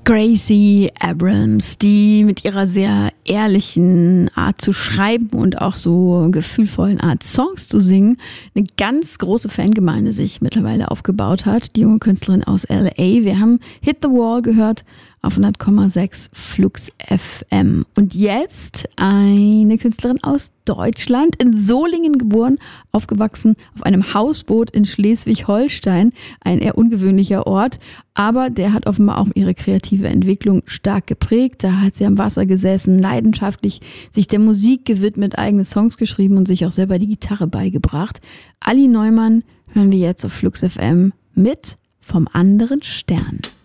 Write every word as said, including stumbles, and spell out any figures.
Gracie Abrams, die mit ihrer sehr ehrlichen Art zu schreiben und auch so gefühlvollen Art Songs zu singen eine ganz große Fangemeinde sich mittlerweile aufgebaut hat. Die junge Künstlerin aus L A. Wir haben Hit the Wall gehört auf hundert Komma sechs Flux F M. Und jetzt eine Künstlerin aus Deutschland, in Solingen geboren, aufgewachsen auf einem Hausboot in Schleswig-Holstein, ein eher ungewöhnlicher Ort, aber der hat offenbar auch ihre kreative Entwicklung stark geprägt. Da hat sie am Wasser gesessen, leidenschaftlich sich der Musik gewidmet, eigene Songs geschrieben und sich auch selber die Gitarre beigebracht. Ali Neumann hören wir jetzt auf Flux F M mit Vom anderen Stern.